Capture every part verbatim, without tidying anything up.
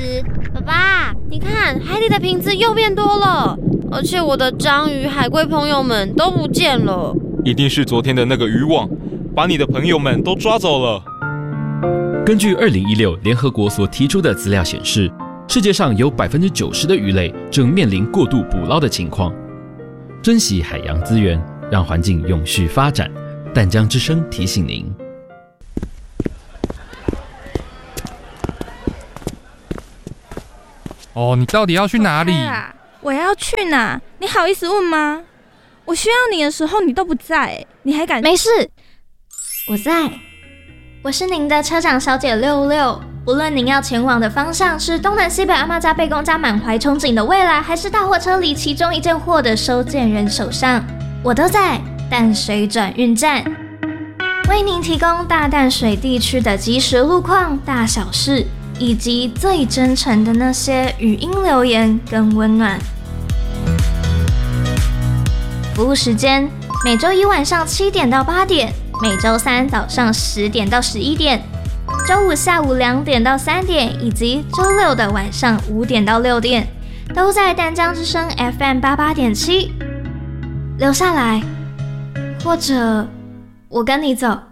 爸爸，你看海里的瓶子又变多了，而且我的章鱼、海龟朋友们都不见了。 一定是昨天的那个渔网把你的朋友们都抓走了。 根据二零一六联合国所提出的资料显示，世界上有百分之九十的鱼类正面临过度捕捞的情况。珍惜海洋资源，让环境永续发展。淡江之声提醒您。 哦，你到底要去哪里？ 啊、我要去哪？你好意思问吗？我需要你的时候你都不在，你还敢？ 没事，我在。 我是您的车长小姐六六。无论您要前往的方向是东南西北阿嬷家贝公家满怀憧憬的未来，还是大货车里其中一件货的收件人手上，我都在淡水转运站，为您提供大淡水地区的即时路况、大小事，以及最真诚的那些语音留言跟温暖。服务时间：每周一晚上七点到八点，每周三早上十点到十一点，周五下午两点到三点，以及周六的晚上五点到六点，都在淡江之声 F M 八八点七。留下来，或者我跟你走。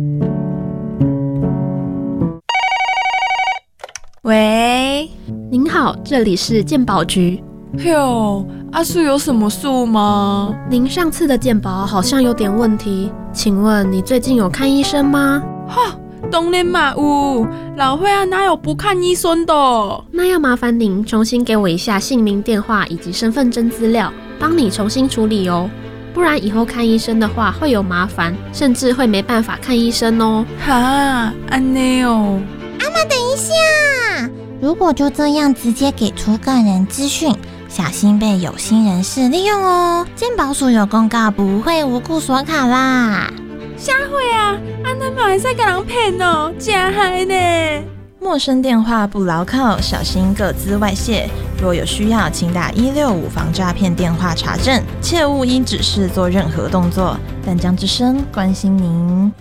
喂， 您好，这里是健保局。 哟，阿叔有什么事吗？ 您上次的健保好像有点问题，请问你最近有看医生吗？ 哈，当然嘛有，老岁仔哪有不看医生的？ 那要麻烦您重新给我一下姓名、电话以及身份证资料，帮你重新处理哦。不然以后看医生的话会有麻烦，甚至会没办法看医生哦。 哈，安内哦。 阿嬷，等一下，如果就这样直接给出个人资讯，小心被有心人士利用哦。健保署有公告，不会无故锁卡啦。 啥会啊？安尼嘛会使给人骗哦，真害呢。 陌生电话不牢靠，小心个资外泄。若有需要，请打一六五防诈骗电话查证，切勿因指示做任何动作。淡江之声关心您。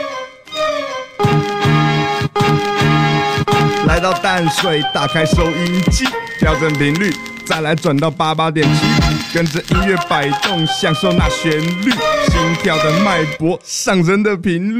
来到淡水，打开收音机，调整频率，再来转到八八点七，跟着音乐摆动，享受那旋律，心跳的脉搏，上升的频率。